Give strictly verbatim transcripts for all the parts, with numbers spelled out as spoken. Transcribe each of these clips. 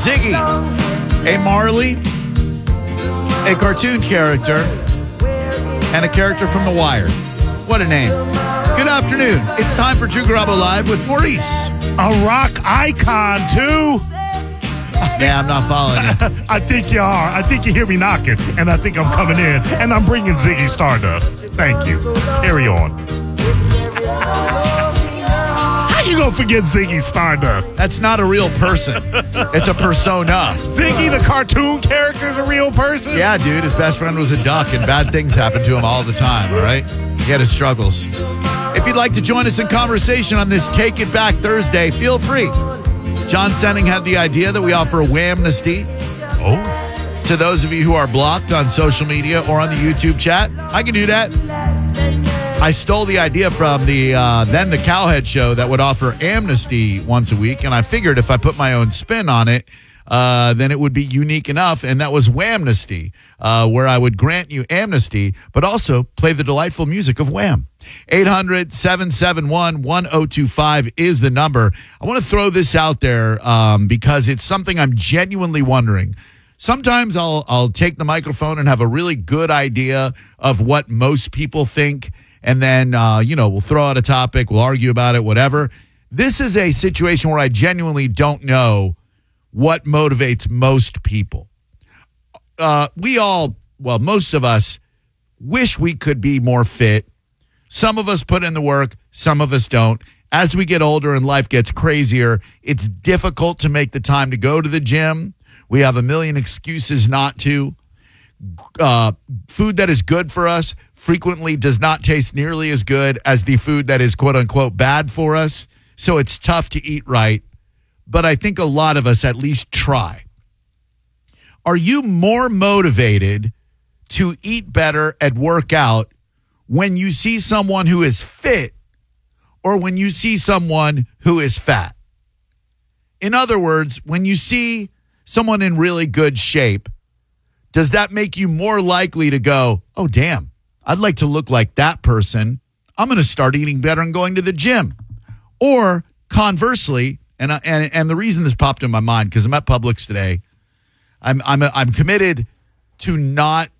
Ziggy, a Marley, a cartoon character, and a character from The Wire. What a name. Good afternoon. It's time for Drew Garabo Live with Maurice. A rock icon, too. Yeah, I'm not following you. I think you are. I think you hear me knocking, and I think I'm coming in, and I'm bringing Ziggy Stardust. Thank you. Carry on. How you gonna forget Ziggy Stardust? That's not a real person. It's a persona. Ziggy, the cartoon character, is a real person? Yeah, dude. His best friend was a duck, and bad things happen to him all the time, all right? He had his struggles. If you'd like to join us in conversation on this Take It Back Thursday, feel free. John Senning had the idea that we offer a whamnesty Oh. to those of you who are blocked on social media or on the YouTube chat. I can do that. I stole the idea from the uh, then the Cowhead show that would offer amnesty once a week, and I figured if I put my own spin on it, uh, then it would be unique enough, and that was Whamnesty, uh, where I would grant you amnesty, but also play the delightful music of Wham. eight hundred, seven seven one, one oh two five is the number. I want to throw this out there um, because it's something I'm genuinely wondering. Sometimes I'll I'll take the microphone and have a really good idea of what most people think, and then, uh, you know, we'll throw out a topic, we'll argue about it, whatever. This is a situation where I genuinely don't know what motivates most people. Uh, we all, well, most of us wish we could be more fit. Some of us put in the work, some of us don't. As we get older and life gets crazier, it's difficult to make the time to go to the gym. We have a million excuses not to. Uh, food that is good for us frequently does not taste nearly as good as the food that is quote unquote bad for us. So it's tough to eat right. But I think a lot of us at least try. Are you more motivated to eat better and work out when you see someone who is fit or when you see someone who is fat? In other words, when you see someone in really good shape, does that make you more likely to go, oh, damn, I'd like to look like that person. I'm going to start eating better and going to the gym. Or conversely, and I, and and the reason this popped in my mind, because I'm at Publix today, I'm I'm I'm committed to not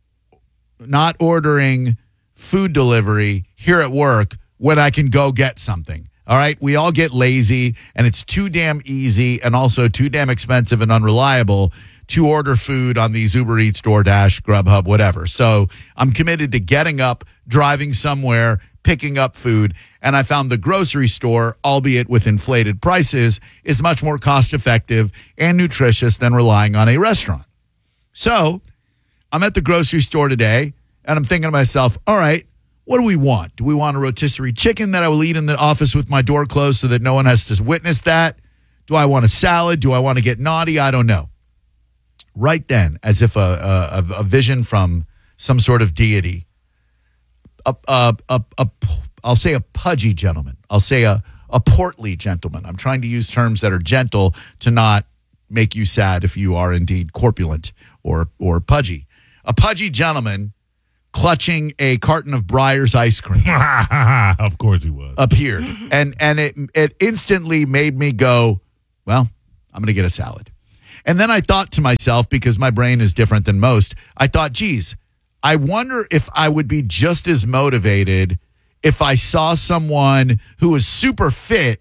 not ordering food delivery here at work when I can go get something. All right, we all get lazy, and it's too damn easy and also too damn expensive and unreliable to order food on these Uber Eats, DoorDash, Grubhub, whatever. So I'm committed to getting up, driving somewhere, picking up food, and I found the grocery store, albeit with inflated prices, is much more cost-effective and nutritious than relying on a restaurant. So I'm at the grocery store today, and I'm thinking to myself, all right, what do we want? Do we want a rotisserie chicken that I will eat in the office with my door closed so that no one has to witness that? Do I want a salad? Do I want to get naughty? I don't know. Right then, as if a, a, a vision from some sort of deity, a, a, a, a, I'll say a pudgy gentleman. I'll say a, a portly gentleman. I'm trying to use terms that are gentle to not make you sad if you are indeed corpulent or or pudgy. A pudgy gentleman clutching a carton of Breyer's ice cream. Of course he was. Appeared. And, and it, it instantly made me go, well, I'm going to get a salad. And then I thought to myself, because my brain is different than most, I thought, geez, I wonder if I would be just as motivated if I saw someone who was super fit,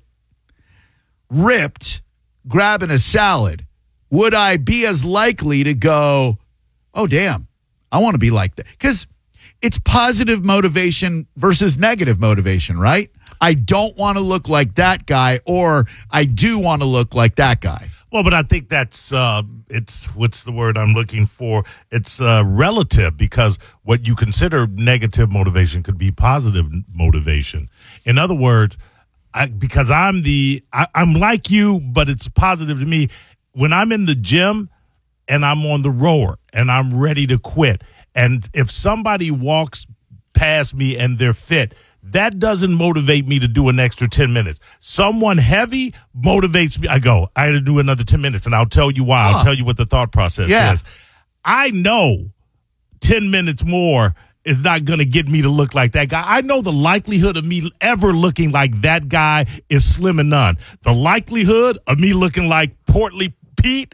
ripped, grabbing a salad. Would I be as likely to go, oh, damn, I want to be like that? Because it's positive motivation versus negative motivation, right? I don't want to look like that guy, or I do want to look like that guy. Well, but I think that's, uh, it's, what's the word I'm looking for? It's uh, relative, because what you consider negative motivation could be positive motivation. In other words, I, because I'm the, I, I'm like you, but it's positive to me. When I'm in the gym and I'm on the rower and I'm ready to quit, and if somebody walks past me and they're fit, that doesn't motivate me to do an extra ten minutes. Someone heavy motivates me. I go, I got to do another ten minutes, and I'll tell you why. Huh. I'll tell you what the thought process yeah. is. I know ten minutes more is not going to get me to look like that guy. I know the likelihood of me ever looking like that guy is slim and none. The likelihood of me looking like portly Pete.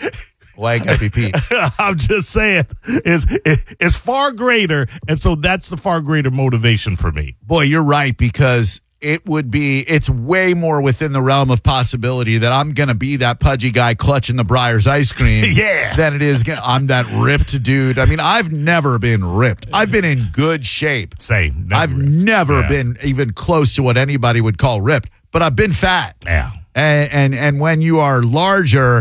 Why it gotta be Pete? I'm just saying, is is far greater, and so that's the far greater motivation for me. Boy, you're right, because it would be, it's way more within the realm of possibility that I'm going to be that pudgy guy clutching the Breyers ice cream yeah. than it is, I'm that ripped dude. I mean, I've never been ripped. I've been in good shape. Same. Never I've ripped. never yeah. been even close to what anybody would call ripped, but I've been fat. Yeah. And, and, and when you are larger,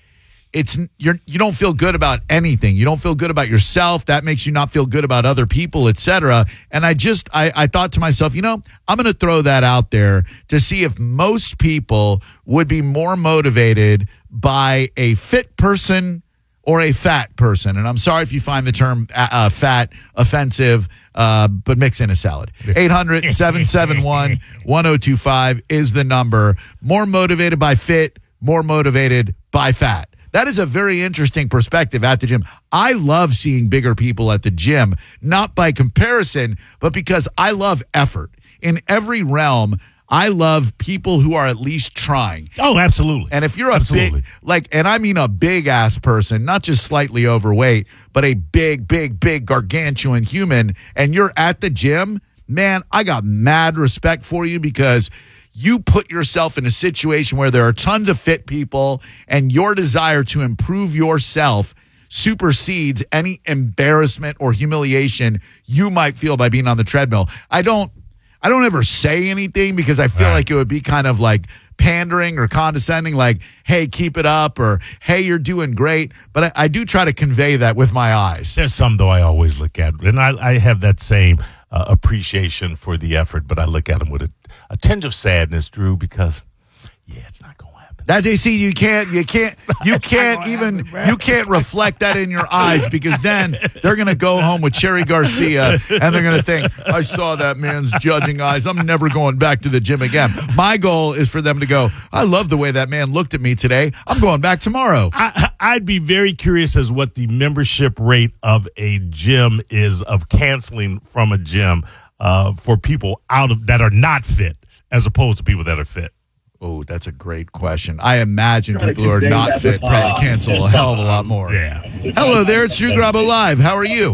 it's you're you don't feel good about anything. You don't feel good about yourself. That makes you not feel good about other people, et cetera. And I just I, I thought to myself, you know, I'm going to throw that out there to see if most people would be more motivated by a fit person or a fat person. And I'm sorry if you find the term uh, fat offensive, uh, but mix in a salad. eight hundred, seven seven one, one oh two five is the number. More motivated by fit, more motivated by fat. That is a very interesting perspective at the gym. I love seeing bigger people at the gym, not by comparison, but because I love effort. In every realm, I love people who are at least trying. Oh, absolutely. And if you're a absolutely. big, like, and I mean a big ass person, not just slightly overweight, but a big, big, big gargantuan human, and you're at the gym, man, I got mad respect for you, because you put yourself in a situation where there are tons of fit people, and your desire to improve yourself supersedes any embarrassment or humiliation you might feel by being on the treadmill. I don't, I don't ever say anything, because I feel right. like it would be kind of like pandering or condescending, like, hey, keep it up, or hey, you're doing great. But I, I do try to convey that with my eyes. There's some, though, I always look at, and I, I have that same uh, appreciation for the effort, but I look at them with a, a tinge of sadness, Drew, because, yeah, it's not going to happen. That they see you can't, you can't, you can't even, happen, you can't reflect that in your eyes, because then they're going to go home with Cherry Garcia and they're going to think, I saw that man's judging eyes. I'm never going back to the gym again. My goal is for them to go, I love the way that man looked at me today. I'm going back tomorrow. I, I'd be very curious as what the membership rate of a gym is, of canceling from a gym uh, for people out of that are not fit, as opposed to people that are fit. Oh, that's a great question. I imagine people who are not fit probably cancel a hell of a lot more. Yeah. Hello there, it's Drew Garabo Live. How are you?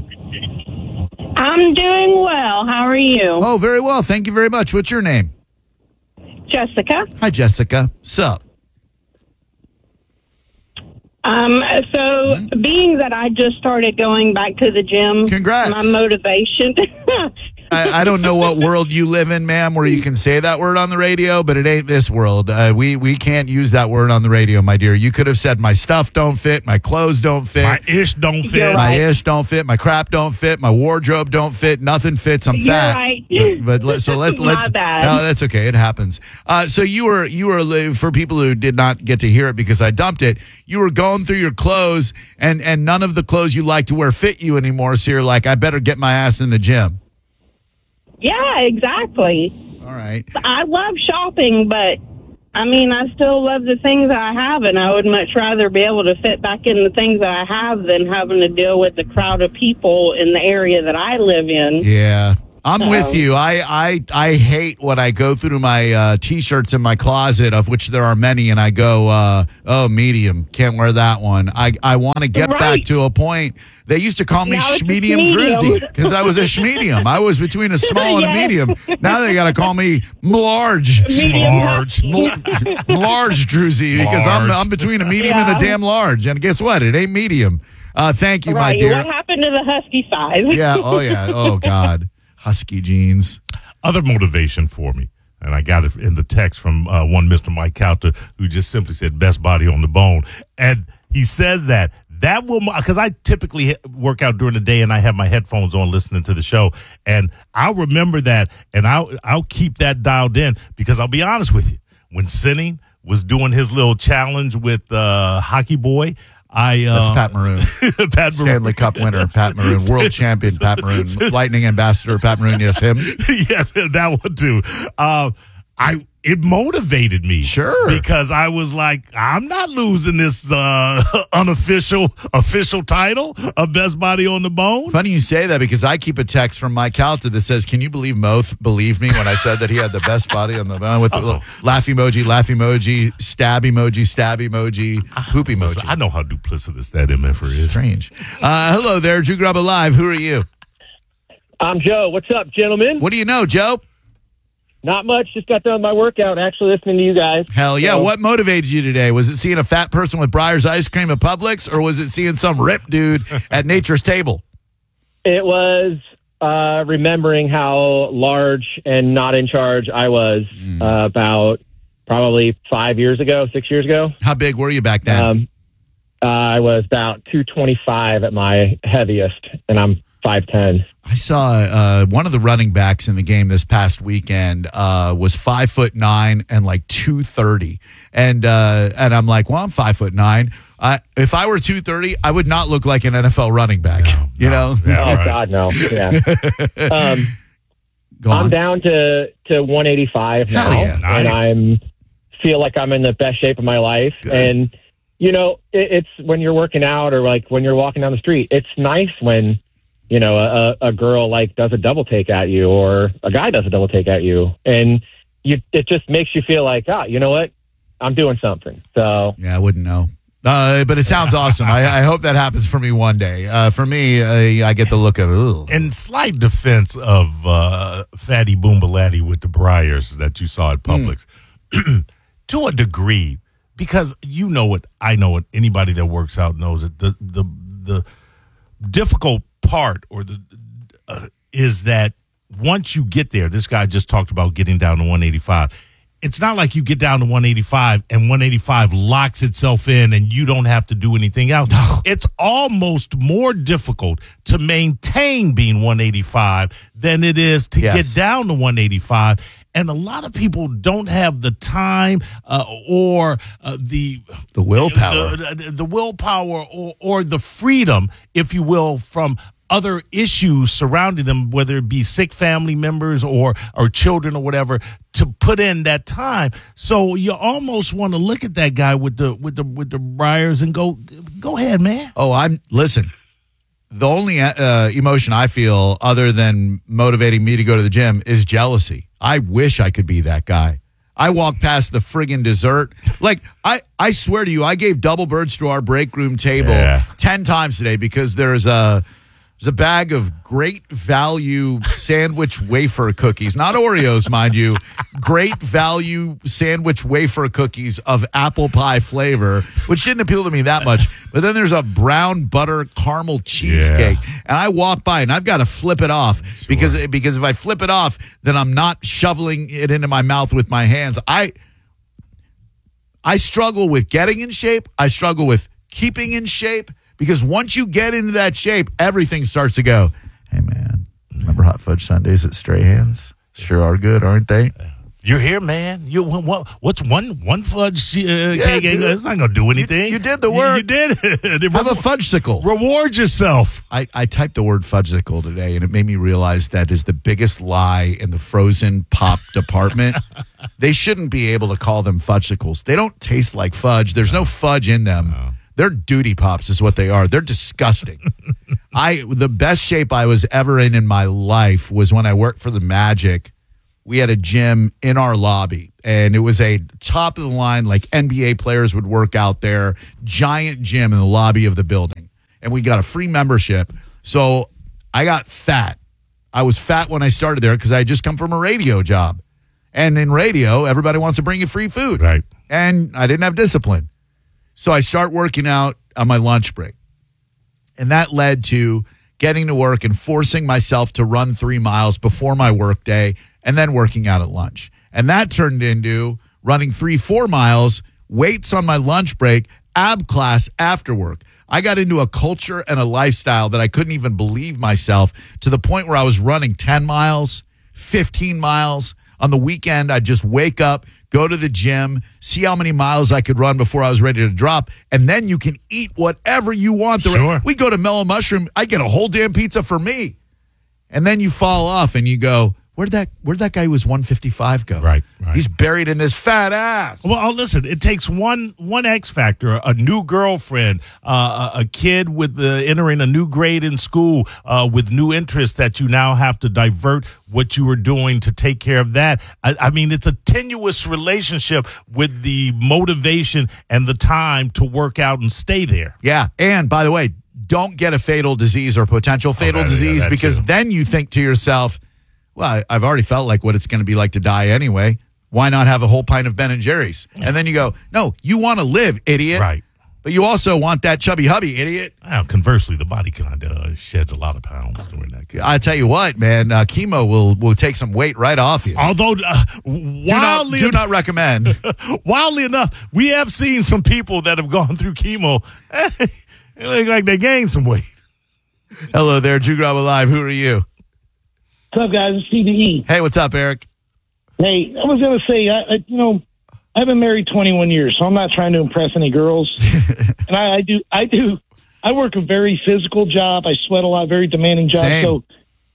I'm doing well. How are you? Oh, very well. Thank you very much. What's your name? Jessica. Hi, Jessica. Sup? Um, so, mm-hmm. being that I just started going back to the gym, congrats. My motivation. I, I don't know what world you live in, ma'am, where you can say that word on the radio, but it ain't this world. Uh, we we can't use that word on the radio, my dear. You could have said my stuff don't fit, my clothes don't fit, my ish don't fit, You're my right. ish don't fit, my crap don't fit, my wardrobe don't fit, nothing fits. I'm You're fat. Right. But, but let, so let's My let's. bad. No, that's okay. It happens. Uh, so you were you were for people who did not get to hear it because I dumped it. You were going through your clothes, and and none of the clothes you like to wear fit you anymore. So you're like, I better get my ass in the gym. Yeah, exactly. All right. I love shopping, but I mean, I still love the things that I have, and I would much rather be able to fit back in the things that I have than having to deal with the crowd of people in the area that I live in. Yeah. I'm So- with you. I, I I hate when I go through my uh, T-shirts in my closet, of which there are many, and I go, uh, oh, medium, can't wear that one. I, I want to get Right. back to a point. They used to call me Now it's a schmedium medium. drizzy because I was a schmedium. I was between a small and a Yes. medium. Now they got to call me large. Medium. Large. large Druzy, because I'm, Large. I'm between a medium Yeah. and a damn large. And guess what? It ain't medium. Uh, thank you, my Right. dear. What happened to the husky size? Yeah. Oh, yeah. Oh, God. Husky jeans. Other motivation for me, and I got it in the text from uh, one Mister Mike Calter, who just simply said, best body on the bone. And he says that. That will, because I typically work out during the day and I have my headphones on listening to the show. And I'll remember that, and I'll, I'll keep that dialed in, because I'll be honest with you. When Sinning was doing his little challenge with uh, Hockey Boy, I, uh, That's Pat Maroon. Pat Maroon. Stanley Cup winner, Pat Maroon. World champion, Pat Maroon. Lightning ambassador, Pat Maroon. Yes, him. Yes, that one too. Uh, I it motivated me. Sure. Because I was like, I'm not losing this uh, unofficial official title of Best Body on the Bone. Funny you say that because I keep a text from Mike Calta that says, can you believe Mo th- believed me when I said that he had the best body on the bone with the little laugh emoji, laugh emoji, stab emoji, stab emoji, poop emoji. Listen, I know how duplicitous that M F R is. Strange. Uh, hello there, Drew Grub Live. Who are you? I'm Joe. What's up, gentlemen? What do you know, Joe? Not much. Just got done with my workout, actually listening to you guys. Hell yeah. So, What motivated you today? Was it seeing a fat person with Breyer's ice cream at Publix, or was it seeing some ripped dude at Nature's Table? It was uh, remembering how large and not in charge I was Mm. uh, about probably five years ago, six years ago. How big were you back then? Um, uh, I was about two twenty-five at my heaviest, and I'm five ten. I saw uh, one of the running backs in the game this past weekend uh, was five foot nine and like two thirty, and uh, and I'm like, well, I'm five foot nine. I, if I were two thirty, I would not look like an N F L running back. No, you no. know? Yeah, oh right. God, no. Yeah. um, Go on. I'm down to to one eighty-five now, Hell yeah. Nice. and I'm feel like I'm in the best shape of my life. Good. And you know, it, it's when you're working out or like when you're walking down the street, it's nice when you know a, a girl like does a double take at you or a guy does a double take at you, and you it just makes you feel like, ah, you know what, I'm doing something. So Yeah, I wouldn't know. Uh, but it sounds awesome. I, I hope that happens for me one day. Uh, for me, uh, I get the look of, ooh. In slight defense of uh, Fatty Boombalatti with the Breyers that you saw at Publix, to a degree, because you know it, I know it, anybody that works out knows it, the the the difficult part or the uh, is that once you get there, this guy just talked about getting down to one eighty-five. It's not like you get down to one eighty-five and one eighty-five locks itself in and you don't have to do anything else. It's almost more difficult to maintain being one eighty-five than it is to Yes. get down to one eighty-five. And a lot of people don't have the time uh, or uh, the The willpower. the, the, the willpower or, or the freedom, if you will, from other issues surrounding them, whether it be sick family members or or children or whatever, to put in that time. So you almost want to look at that guy with the with the with the Breyers and go, go ahead, man. Oh, I'm listen. The only uh, emotion I feel other than motivating me to go to the gym is jealousy. I wish I could be that guy. I walked past the friggin' dessert. Like, I, I swear to you, I gave double birds to our break room table Yeah. ten times today because there's a there's a bag of great value sandwich wafer cookies. Not Oreos, mind you. Great value sandwich wafer cookies of apple pie flavor, which didn't appeal to me that much. But then there's a brown butter caramel cheesecake. Yeah. And I walk by and I've got to flip it off because because if I flip it off, then I'm not shoveling it into my mouth with my hands. I I struggle with getting in shape. I struggle with keeping in shape because once you get into that shape, everything starts to go, hey, man, remember Hot Fudge Sundays at Stray Hands? Sure are good, aren't they? You're here, man. You what, what's one one fudge uh, cake? dude. It's not gonna do anything. you did the You- work. You, did it. Have a fudgesicle. Reward yourself. I, I typed the word fudgesicle today, and it made me realize that is the biggest lie in the frozen pop department. They shouldn't be able to call them fudgesicles. They don't taste like fudge. There's no fudge in them. They're duty pops is what they are. They're disgusting. I the best shape I was ever in in my life was when I worked for the Magic. We had a gym in our lobby, and it was a top of the line, like N B A players would work out there, giant gym in the lobby of the building. And we got a free membership. So I got fat. I was fat when I started there because I had just come from a radio job. And in radio, everybody wants to bring you free food. Right. And I didn't have discipline. So I start working out on my lunch break. And that led to getting to work and forcing myself to run three miles before my work day and then working out at lunch. And that turned into running three, four miles, weights on my lunch break, ab class after work. I got into a culture and a lifestyle that I couldn't even believe myself, to the point where I was running ten miles, fifteen miles. On the weekend, I'd just wake up, go to the gym, see how many miles I could run before I was ready to drop, and then you can eat whatever you want. The re- Sure. We go to Mellow Mushroom, I get a whole damn pizza for me. And then you fall off and you go, where'd that where'd that guy who was one fifty-five go? Right, right. He's buried in this fat ass. Well, oh, listen, it takes one one X factor, a new girlfriend, uh, a, a kid with the, entering a new grade in school uh, with new interests that you now have to divert what you were doing to take care of that. I, I mean, it's a tenuous relationship with the motivation and the time to work out and stay there. Yeah, and by the way, don't get a fatal disease or potential fatal that- disease yeah, that because too. then you think to yourself, well, I, I've already felt like what it's going to be like to die anyway. Why not have a whole pint of Ben and Jerry's? And then you go, no, you want to live, idiot. Right. But you also want that chubby hubby, idiot. Now, conversely, the body kind of uh, sheds a lot of pounds during that. I tell you what, man, uh, chemo will will take some weight right off you. Although, uh, do wildly, not, do not recommend. wildly enough, we have seen some people that have gone through chemo. It look like they gained some weight. Hello there, Drew Grabo Live. Who are you? What's up, guys? It's C B E. Hey, what's up, Eric? Hey, I was going to say, I, I, you know, I've been married twenty-one years, so I'm not trying to impress any girls. and I, I do, I do, I work a very physical job. I sweat a lot, very demanding job. Same. So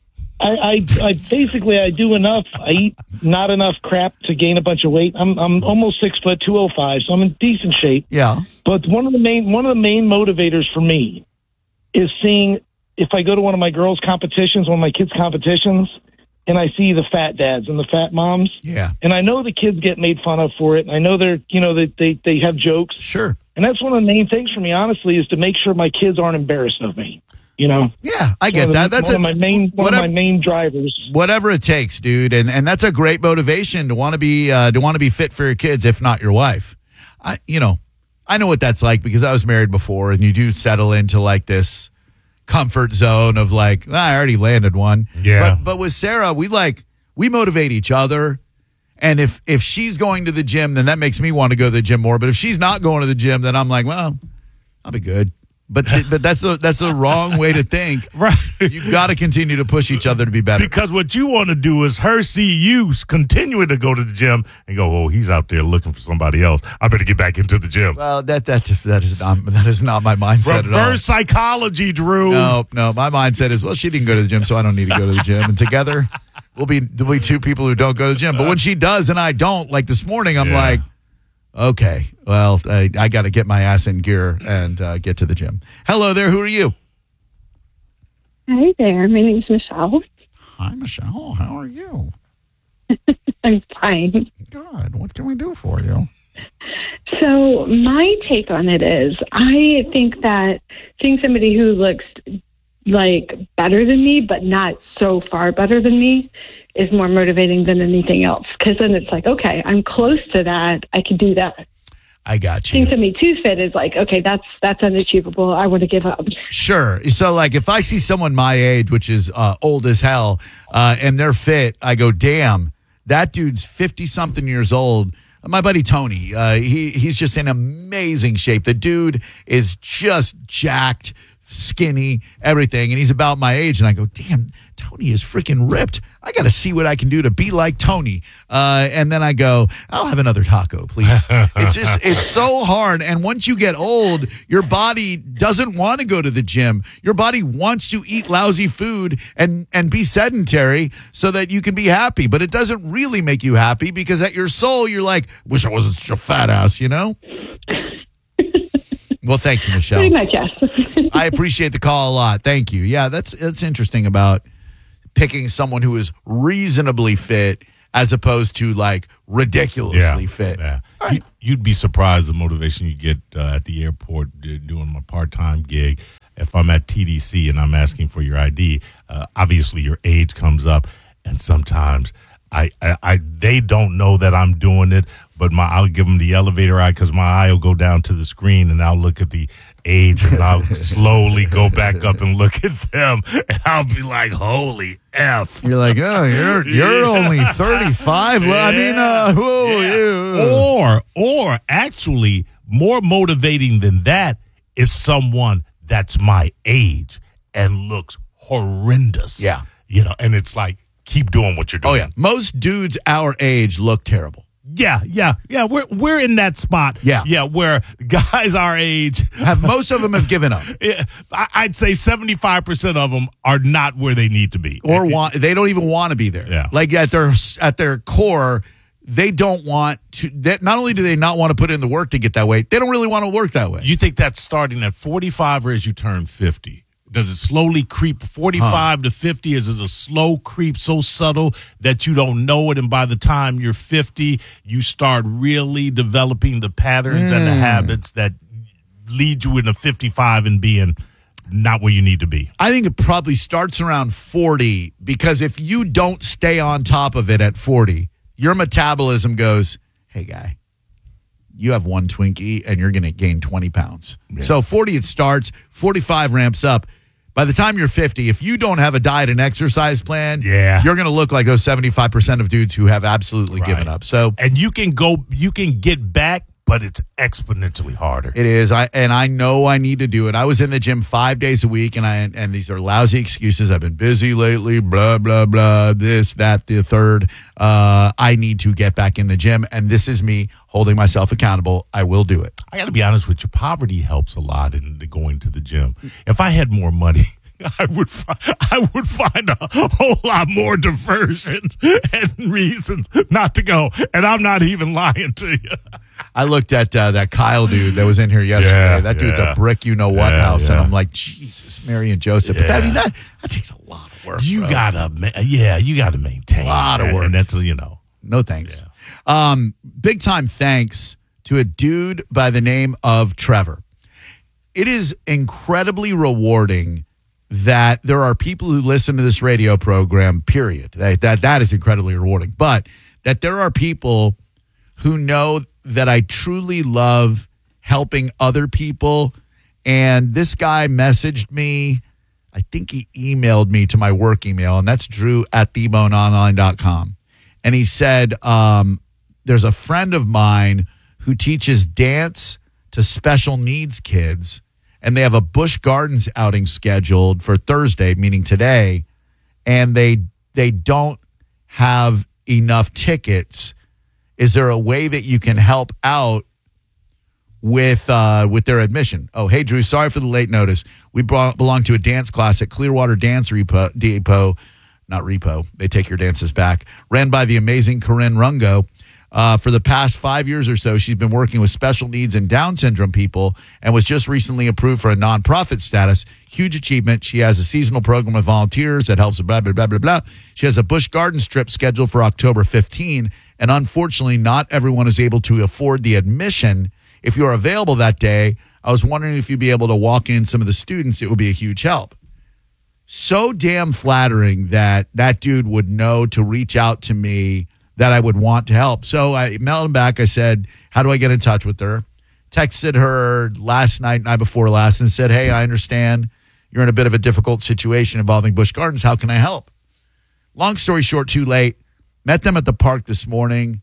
I, I, I basically, I do enough. I eat not enough crap to gain a bunch of weight. I'm, I'm almost six foot, two oh five, so I'm in decent shape. Yeah. But one of the main, one of the main motivators for me is seeing if I go to one of my girls' competitions, one of my kids' competitions, and I see the fat dads and the fat moms, Yeah. and I know the kids get made fun of for it, and I know they're, you know, they, they, they have jokes. Sure. And that's one of the main things for me, honestly, is to make sure my kids aren't embarrassed of me, you know? Yeah, I get One of that. the- That's one a, of my main, one whatever, of my main drivers. whatever it takes, dude. And and that's a great motivation to want to be uh, to want to be fit for your kids, if not your wife. I, you know, I know what that's like because I was married before, and you do settle into like this comfort zone of like, "Ah, I already landed one. Yeah. But, but with Sarah, we like, we motivate each other. And if, if she's going to the gym, then that makes me want to go to the gym more. But if she's not going to the gym, then I'm like, well, I'll be good. But th- but that's the that's the wrong way to think. Right. You've got to continue to push each other to be better. Because what you want to do is her see you continuing to go to the gym and go, oh, he's out there looking for somebody else. I better get back into the gym. Well, that that that is not that is not my mindset at all. Reverse psychology, Drew. No, no, my mindset is, well, she didn't go to the gym, so I don't need to go to the gym. And together, we'll be we'll be two people who don't go to the gym. But when she does and I don't, like this morning, I'm Yeah. like, okay, well, I, I got to get my ass in gear and uh, get to the gym. Hello there, who are you? Hi there. My name's Michelle. Hi, Michelle. How are you? I'm fine. Good. What can we do for you? So my take on it is I think that seeing somebody who looks like better than me, but not so far better than me, is more motivating than anything else. Because then it's like, okay, I'm close to that. I can do that. I got you. Seeing somebody too fit is like, okay, that's that's unachievable. I want to give up. Sure. So, like, if I see someone my age, which is uh, old as hell, uh, and they're fit, I go, damn, that dude's fifty-something years old. My buddy Tony, uh, he he's just in amazing shape. The dude is just jacked, skinny, everything, and he's about my age. And I go, damn, Tony is freaking ripped. I got to see what I can do to be like Tony. Uh, and then I go, I'll have another taco, please. It's just, it's so hard. And once you get old, your body doesn't want to go to the gym. Your body wants to eat lousy food and, and be sedentary so that you can be happy. But it doesn't really make you happy because at your soul, you're like, wish I wasn't such a fat ass, you know? Well, thank you, Michelle. Pretty much, yes. I appreciate the call a lot. Thank you. Yeah, that's that's interesting about picking someone who is reasonably fit as opposed to like ridiculously fit. Yeah. You, you'd be surprised the motivation you get uh, at the airport uh, doing my part-time gig. If I'm at T D C and I'm asking for your I D, uh, obviously your age comes up, and sometimes I, I, I they don't know that I'm doing it, but my I'll give them the elevator ride because my eye will go down to the screen and I'll look at the age and I'll slowly go back up and look at them and I'll be like, holy F. You're like, oh, you're you're only thirty-five. Well, I mean, uh, whoa, Yeah. Or, or actually, more motivating than that is someone that's my age and looks horrendous. Yeah. You know, and it's like, keep doing what you're doing. Oh, yeah. Most dudes our age look terrible. Yeah, yeah, yeah. We're we're in that spot. Yeah. yeah. Where guys our age Have most of them have given up, Yeah, I- I'd say seventy-five percent of them are not where they need to be. or want they don't even want to be there. Yeah. Like at their at their core, they don't want to. That not only do they not want to put in the work to get that way, they don't really want to work that way. You think that's starting at forty-five or as you turn fifty? Does it slowly creep? forty-five to fifty, is it a slow creep so subtle that you don't know it? And by the time you're fifty, you start really developing the patterns and the habits that lead you into fifty-five and being not where you need to be. I think it probably starts around forty, because if you don't stay on top of it at forty, your metabolism goes, hey, guy, you have one Twinkie and you're going to gain twenty pounds. Yeah. So forty it starts, forty-five ramps up. By the time you're fifty, if you don't have a diet and exercise plan, Yeah. you're going to look like those seventy-five percent of dudes who have absolutely given Right. up. So And you can go, you can get back, but it's exponentially harder. it is. I and I know I need to do it. I was in the gym five days a week, and I and these are lousy excuses. I've been busy lately. Blah blah blah. This, that, the third. Uh, I need to get back in the gym, and this is me holding myself accountable. I will do it. I got to be honest with you. Poverty helps a lot in the going to the gym. If I had more money, I would fi- I would find a whole lot more diversions and reasons not to go. And I'm not even lying to you. I looked at uh, that Kyle dude that was in here yesterday. Yeah, that dude's yeah. a brick, you know what Yeah, house, and yeah. I'm like, Jesus, Mary and Joseph. But that, I mean, Yeah. that that takes a lot of work. You bro. gotta, ma- yeah, you gotta maintain. A lot of and- work. and that's you know. No thanks. Um, big time thanks to a dude by the name of Trevor. It is incredibly rewarding that there are people who listen to this radio program, period. That, that, that is incredibly rewarding. But that there are people who know that I truly love helping other people. And this guy messaged me. I think he emailed me to my work email, and that's drew at the bone online dot com. And he said, um, there's a friend of mine who teaches dance to special needs kids, and they have a Busch Gardens outing scheduled for Thursday, meaning today, and they they don't have enough tickets. Is there a way that you can help out with uh, with their admission? Oh, hey, Drew, sorry for the late notice. We brought, belong to a dance class at Clearwater Dance Repo, Depot, not Repo. They take your dances back. Ran by the amazing Corinne Rungo. Uh, for the past five years or so, she's been working with special needs and Down syndrome people and was just recently approved for a nonprofit status. Huge achievement. She has a seasonal program of volunteers that helps with blah, blah, blah, blah, blah. She has a Busch Gardens trip scheduled for October fifteenth, and unfortunately, not everyone is able to afford the admission. If you're available that day, I was wondering if you'd be able to walk in some of the students. It would be a huge help. So damn flattering that that dude would know to reach out to me, that I would want to help. So I emailed him back. I said, how do I get in touch with her? Texted her last night, night before last, and said, hey, I understand you're in a bit of a difficult situation involving Busch Gardens. How can I help? Long story short, too late. Met them at the park this morning.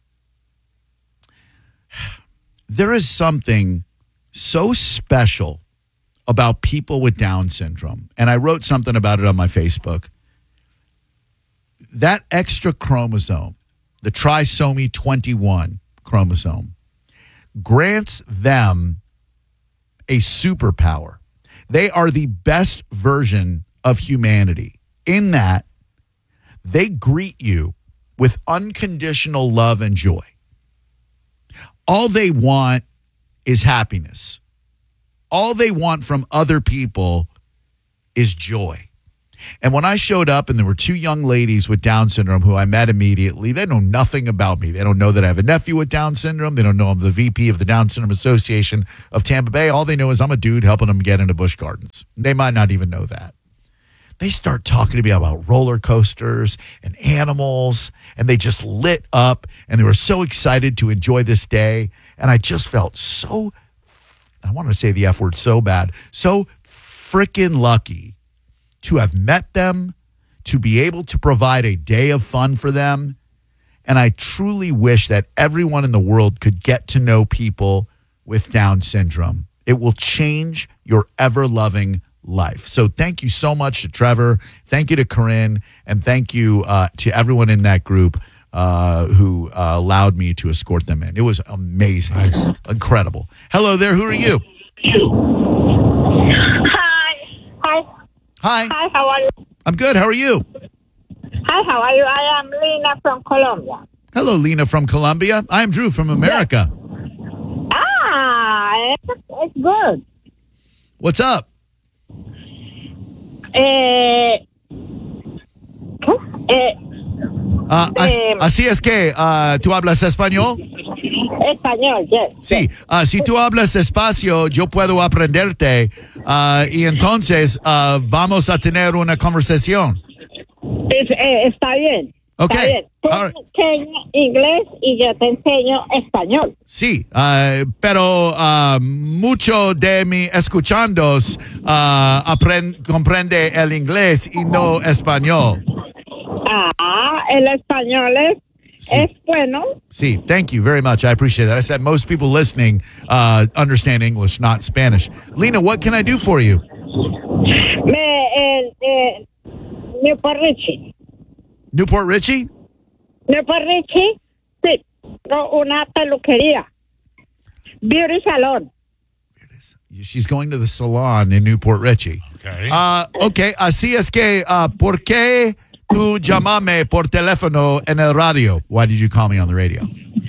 There is something so special about people with Down syndrome. And I wrote something about it on my Facebook. That extra chromosome, the trisomy twenty-one chromosome, grants them a superpower. They are the best version of humanity in that they greet you with unconditional love and joy. All they want is happiness. All they want from other people is joy. And when I showed up and there were two young ladies with Down syndrome who I met immediately, they know nothing about me. They don't know that I have a nephew with Down syndrome. They don't know I'm the V P of the Down Syndrome Association of Tampa Bay. All they know is I'm a dude helping them get into Busch Gardens. They might not even know that. They start talking to me about roller coasters and animals, and they just lit up, and they were so excited to enjoy this day. And I just felt so, I want to say the F word so bad, so freaking lucky to have met them, to be able to provide a day of fun for them. And I truly wish that everyone in the world could get to know people with Down syndrome. It will change your ever-loving life. So thank you so much to Trevor. Thank you to Corinne. And thank you uh, to everyone in that group uh, who uh, allowed me to escort them in. It was amazing. Nice. Incredible. Hello there. Who are you? Hi. Hi. Hi. Hi, how are you? I'm good. How are you? Hi, how are you? I am Lena from Colombia. Hello, Lena from Colombia. I am Drew from America. Ah, it's, it's good. What's up? Eh, eh, Uh, as- Eh, así es que, uh, ¿tú hablas español? español, yes. Sí, uh, si tú hablas despacio, yo puedo aprenderte uh, y entonces uh, vamos a tener una conversación. Es- eh, está bien. Ok. Está bien. Tú All me right. enseñas inglés y yo te enseño español. Sí, uh, pero uh, mucho de mi escuchandos uh, apren- comprende el inglés y no español. Ah, el español es, Sí. es bueno. Sí, thank you very much. I appreciate that. I said most people listening uh, understand English, not Spanish. Lena, what can I do for you? Me, eh, eh, Newport Richie. Newport Richie? Newport Richie, sí. Tengo una peluquería. Beauty salon. She's going to the salon in Newport Richie. Okay. Uh, ok, así es que, uh, ¿por qué tú llamame por teléfono en el radio? Why did you call me on the radio?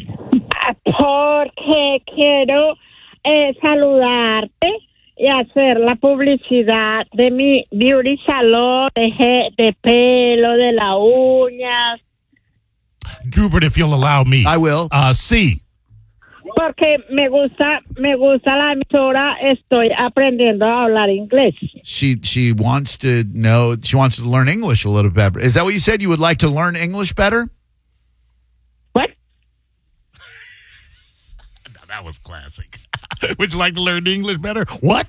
Porque quiero eh, saludarte y hacer la publicidad de mi beauty salon, de, je- de pelo, de las uñas. Drubert, if you'll allow me. I will. Uh, C. Porque me gusta, me gusta la emisora, estoy aprendiendo a hablar inglés. She she wants to know, she wants to learn English a little better. Is that what you said? You would like to learn English better? What? Now, that was classic. Would you like to learn English better? What?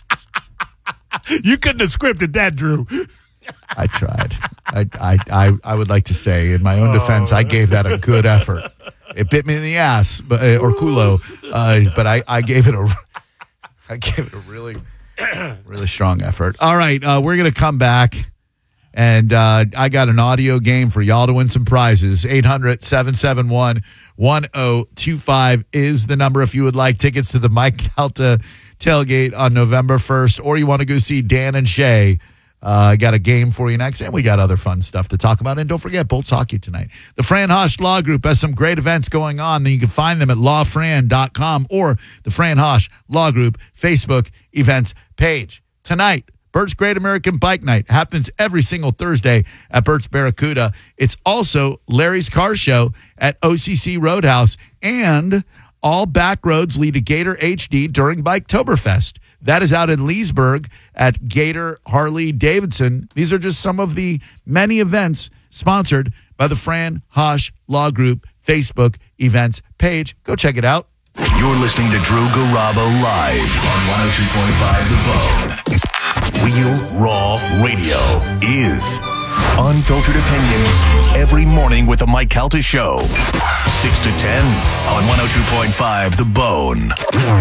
You couldn't have scripted that, Drew. I tried. I, I, I, I would like to say, in my own defense, I gave that a good effort. It bit me in the ass, but, uh, or culo, uh, but I, I gave it a, I gave it a really, really strong effort. All right, uh, we're gonna come back, and uh, I got an audio game for y'all to win some prizes. eight hundred, seven seven one, one oh two five is the number if you would like tickets to the Mike Calta tailgate on November first, or you want to go see Dan and Shay. I uh, got a game for you next, and we got other fun stuff to talk about. And don't forget, Bolts Hockey tonight. The Fran Hosh Law Group has some great events going on. Then you can find them at law fran dot com or the Fran Hosh Law Group Facebook events page. Tonight, Bert's Great American Bike Night happens every single Thursday at Bert's Barracuda. It's also Larry's Car Show at O C C Roadhouse, and all back roads lead to Gator H D during Biketoberfest. That is out in Leesburg at Gator Harley Davidson. These are just some of the many events sponsored by the Fran Hosh Law Group Facebook events page. Go check it out. You're listening to Drew Garabo live on one oh two point five The Bone. Real Raw Radio is unfiltered opinions every morning with the Mike Calta Show. six to ten on one oh two point five The Bone.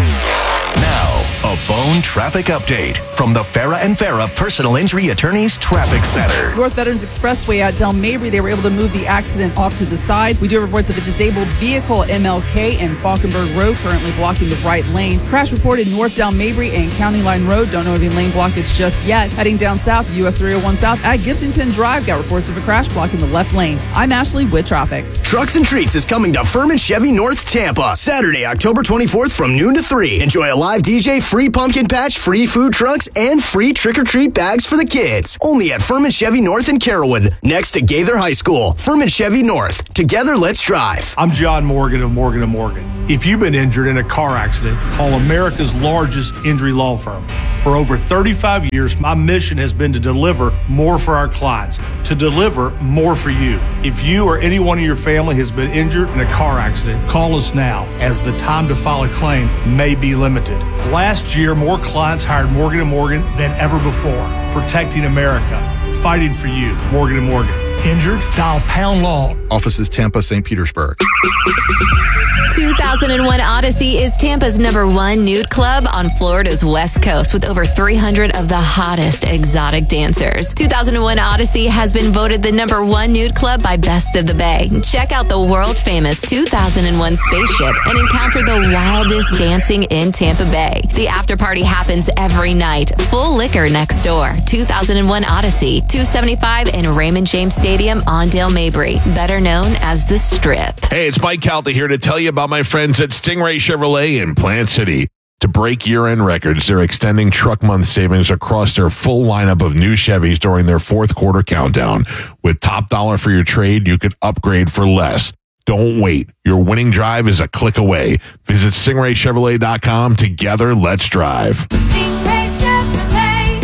Now, a Bone traffic update from the Farah and Farah Personal Injury Attorneys Traffic Center. North Veterans Expressway at Del Mabry, they were able to move the accident off to the side. We do have reports of a disabled vehicle at M L K and Falkenberg Road, currently blocking the right lane. Crash reported north Del Mabry and County Line Road. Don't know of any lane blockage just yet. Heading down south, U S three oh one South at Gibsonton Drive, got reports of a crash blocking the left lane. I'm Ashley with traffic. Trucks and Treats is coming to Furman Chevy North Tampa Saturday, October twenty-fourth from noon to three. Enjoy a live D J, free pumpkin patch, free food trucks, and free trick-or-treat bags for the kids. Only at Furman Chevy North in Carrollwood, next to Gaither High School. Furman Chevy North. Together, let's drive. I'm John Morgan of Morgan and Morgan. If you've been injured in a car accident, call America's largest injury law firm. For over thirty-five years, my mission has been to deliver more for our clients, to deliver more for you. If you or anyone in your family has been injured in a car accident, call us now, as the time to file a claim may be limited. Last year, more clients hired Morgan and Morgan than ever before, protecting America, fighting for you. Morgan and Morgan. Injured? Dial pound law Offices Tampa, Saint Petersburg. two thousand one Odyssey is Tampa's number one nude club on Florida's West Coast with over three hundred of the hottest exotic dancers. two thousand one Odyssey has been voted the number one nude club by Best of the Bay. Check out the world-famous two thousand one spaceship and encounter the wildest dancing in Tampa Bay. The after party happens every night. Full liquor next door. two thousand one Odyssey, two seventy-five in Raymond James Stadium on Dale Mabry, better known as the Strip. Hey, it's Mike Calta here to tell you about my friends at Stingray Chevrolet in Plant City. To break year-end records, they're extending truck month savings across their full lineup of new Chevys during their fourth quarter countdown. With top dollar for your trade, you could upgrade for less. Don't wait. Your winning drive is a click away. Visit stingray chevrolet dot com. Together, let's drive. Stingray Chevrolet.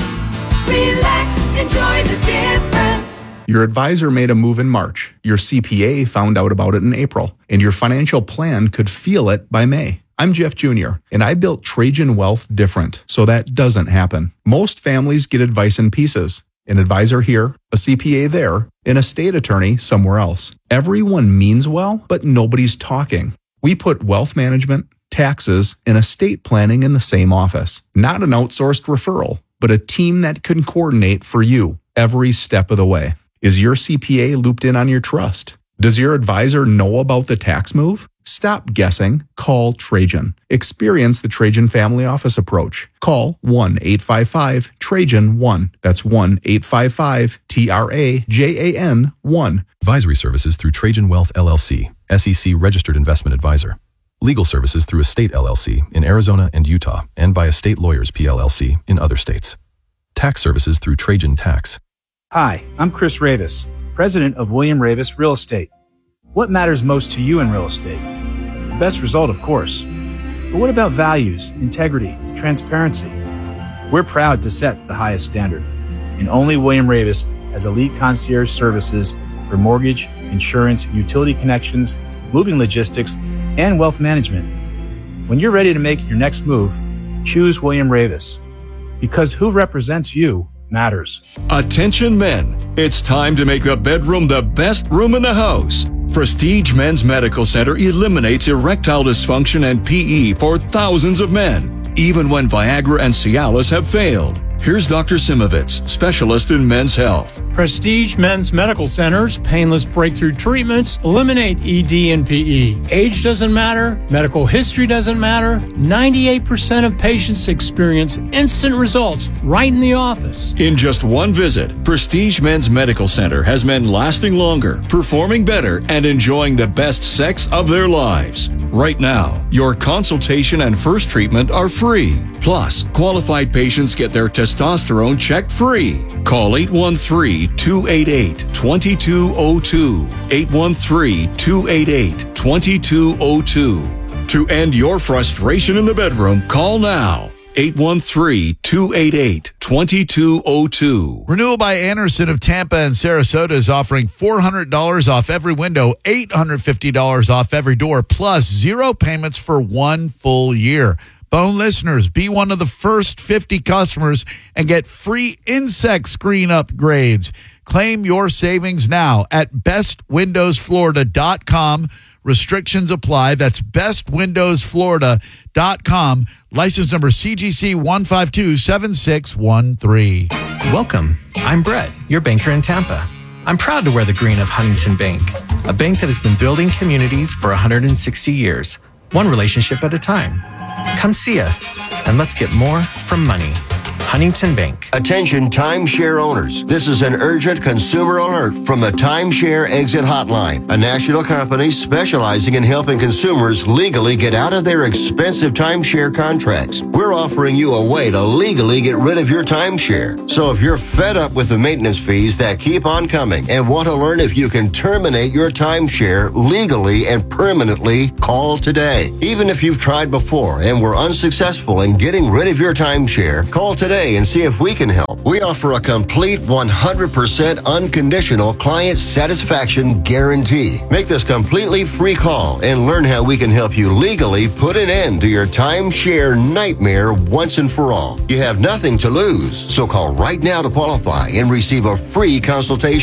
Relax, enjoy the difference. Your advisor made a move in March. Your C P A found out about it in April. And your financial plan could feel it by May. I'm Jeff Junior, and I built Trajan Wealth different so that doesn't happen. Most families get advice in pieces. An advisor here, a C P A there, an estate attorney somewhere else. Everyone means well, but nobody's talking. We put wealth management, taxes, and estate planning in the same office. Not an outsourced referral, but a team that can coordinate for you every step of the way. Is your C P A looped in on your trust? Does your advisor know about the tax move? Stop guessing. Call Trajan. Experience the Trajan Family Office approach. Call one eight five five Trajan one. That's one eight five five T R A J A N one. Advisory services through Trajan Wealth L L C, S E C Registered Investment Advisor. Legal services through Estate L L C in Arizona and Utah, and by Estate Lawyers P L L C in other states. Tax services through Trajan Tax. Hi, I'm Chris Ravis, president of William Ravis Real Estate. What matters most to you in real estate? The best result, of course. But what about values, integrity, transparency? We're proud to set the highest standard. And only William Ravis has elite concierge services for mortgage, insurance, utility connections, moving logistics, and wealth management. When you're ready to make your next move, choose William Ravis. Because who represents you matters. Attention men, it's time to make the bedroom the best room in the house. Prestige Men's Medical Center eliminates erectile dysfunction and P E for thousands of men, even when Viagra and Cialis have failed. Here's Doctor Simovitz, specialist in men's health. Prestige Men's Medical Center's painless breakthrough treatments eliminate E D and P E. Age doesn't matter. Medical history doesn't matter. ninety-eight percent of patients experience instant results right in the office. In just one visit, Prestige Men's Medical Center has men lasting longer, performing better, and enjoying the best sex of their lives. Right now, your consultation and first treatment are free. Plus, qualified patients get their testosterone checked free. Call eight one three, two eight eight, two two zero two. eight one three, two eight eight, two two zero two. To end your frustration in the bedroom, call now. eight one three, two eight eight, two two zero two. Renewal by Anderson of Tampa and Sarasota is offering four hundred dollars off every window, eight hundred fifty dollars off every door, plus zero payments for one full year. Bone listeners, be one of the first fifty customers and get free insect screen upgrades. Claim your savings now at best windows florida dot com. Restrictions apply. That's best windows florida dot com. License number C G C one five two seven six one three. Welcome. I'm Brett, your banker in Tampa. I'm proud to wear the green of Huntington Bank, a bank that has been building communities for one hundred sixty years, one relationship at a time. Come see us, and let's get more from money. Huntington Bank. Attention timeshare owners. This is an urgent consumer alert from the Timeshare Exit Hotline, a national company specializing in helping consumers legally get out of their expensive timeshare contracts. We're offering you a way to legally get rid of your timeshare. So if you're fed up with the maintenance fees that keep on coming and want to learn if you can terminate your timeshare legally and permanently, call today. Even if you've tried before and were unsuccessful in getting rid of your timeshare, call today and see if we can help. We offer a complete one hundred percent unconditional client satisfaction guarantee. Make this completely free call and learn how we can help you legally put an end to your timeshare nightmare once and for all. You have nothing to lose, so call right now to qualify and receive a free consultation.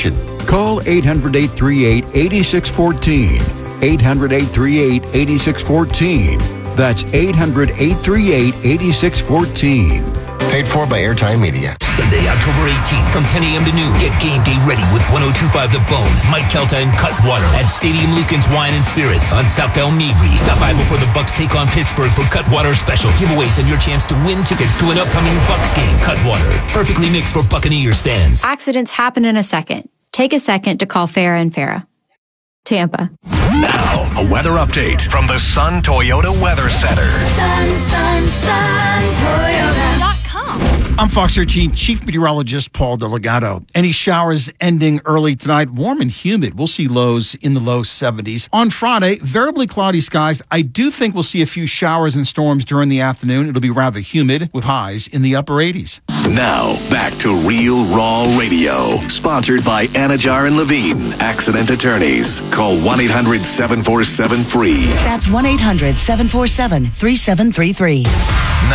Call eight hundred, eight three eight, eight six one four. eight hundred, eight three eight, eight six one four. That's eight hundred, eight three eight, eight six one four. Paid for by Airtime Media. Sunday, October eighteenth, from ten a.m. to noon. Get game day ready with one oh two point five The Bone, Mike Kelta, and Cutwater at Stadium Lucan's Wine and Spirits on South El Mabry. Stop by before the Bucks take on Pittsburgh for Cutwater specials, giveaways, and your chance to win tickets to an upcoming Bucks game. Cutwater, perfectly mixed for Buccaneers fans. Accidents happen in a second. Take a second to call Farah and Farah. Tampa. Now, a weather update from the Sun Toyota Weather Center. Sun, sun, sun, Toyota dot com. I'm Fox thirteen Chief Meteorologist Paul Delgado. Any showers ending early tonight, warm and humid. We'll see lows in the low seventies. On Friday, variably cloudy skies. I do think we'll see a few showers and storms during the afternoon. It'll be rather humid with highs in the upper eighties. Now, back to Real Raw Radio. Sponsored by Anajar and Levine, accident attorneys. Call one eight hundred, seven four seven, F R E E. That's one eight hundred, seven four seven, three seven three three.